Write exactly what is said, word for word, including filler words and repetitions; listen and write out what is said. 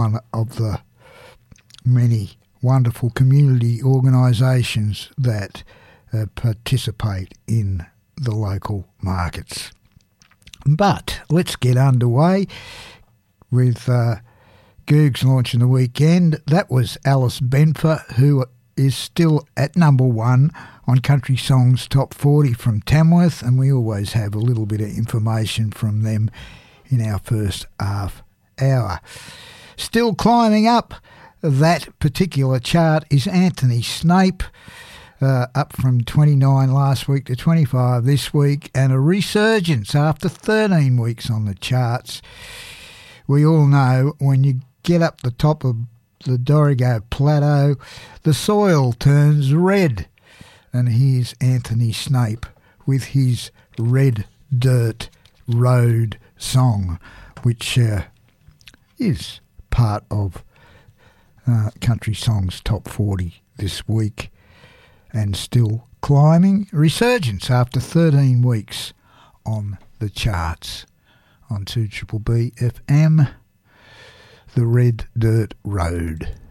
one of the many wonderful community organisations that uh, participate in the local markets. But let's get underway with uh, Googs launch in the weekend. That was Alice Benfer, who is still at number one on Country Songs Top forty from Tamworth, and we always have a little bit of information from them in our first half hour. Still climbing up that particular chart is Anthony Snape, uh, up from twenty-nine last week to twenty-five this week, and a resurgence after thirteen weeks on the charts. We all know when you get up the top of the Dorrigo Plateau, the soil turns red. And here's Anthony Snape with his Red Dirt Road song, which uh, is part of uh, Country Songs Top forty this week, and still climbing. Resurgence after thirteen weeks on the charts on two B B B F M. The Red Dirt Road.